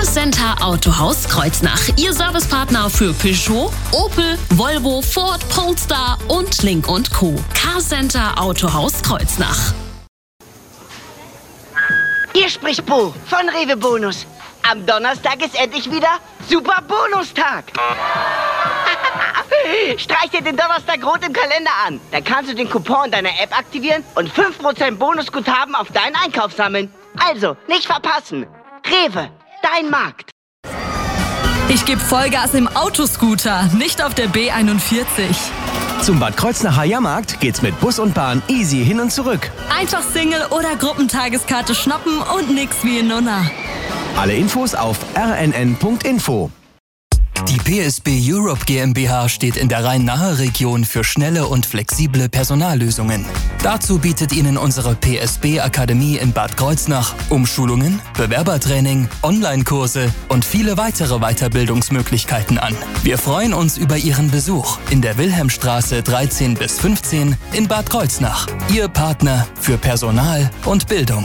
Carcenter Autohaus Kreuznach. Ihr Servicepartner für Peugeot, Opel, Volvo, Ford, Polestar und Link & Co. Carcenter Autohaus Kreuznach. Hier spricht Bo von Rewe Bonus. Am Donnerstag ist endlich wieder Super Bonustag. Streich dir den Donnerstag rot im Kalender an. Dann kannst du den Coupon in deiner App aktivieren und 5% Bonusguthaben auf deinen Einkauf sammeln. Also, nicht verpassen. Rewe, dein Markt. Ich gebe Vollgas im Autoscooter, nicht auf der B41. Zum Bad Kreuznacher Jahrmarkt geht's mit Bus und Bahn easy hin und zurück. Einfach Single- oder Gruppentageskarte schnappen und nix wie in Nunna. Alle Infos auf rnn.info. Die PSB Europe GmbH steht in der Rhein-Nahe-Region für schnelle und flexible Personallösungen. Dazu bietet Ihnen unsere PSB-Akademie in Bad Kreuznach Umschulungen, Bewerbertraining, Online-Kurse und viele weitere Weiterbildungsmöglichkeiten an. Wir freuen uns über Ihren Besuch in der Wilhelmstraße 13 bis 15 in Bad Kreuznach. Ihr Partner für Personal und Bildung.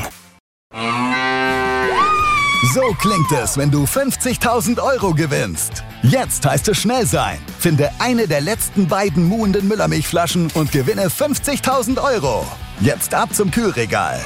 So klingt es, wenn du 50.000 € gewinnst. Jetzt heißt es schnell sein. Finde eine der letzten beiden muhenden Müllermilchflaschen und gewinne 50.000 €. Jetzt ab zum Kühlregal.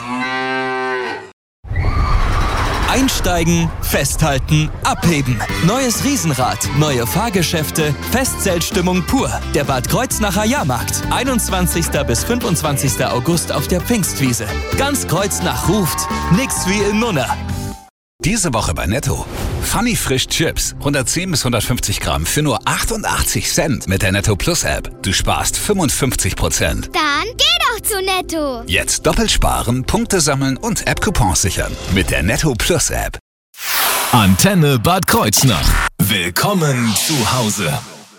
Einsteigen, festhalten, abheben. Neues Riesenrad, neue Fahrgeschäfte, Festzeltstimmung pur. Der Bad Kreuznacher Jahrmarkt. 21. bis 25. August auf der Pfingstwiese. Ganz Kreuznach ruft, nix wie in Nunna. Diese Woche bei Netto. Funny Frisch Chips. 110 bis 150 Gramm für nur 88 Cent mit der Netto Plus App. Du sparst 55%. Dann geh doch zu Netto. Jetzt doppelt sparen, Punkte sammeln und App-Coupons sichern. Mit der Netto Plus App. Antenne Bad Kreuznach. Willkommen zu Hause.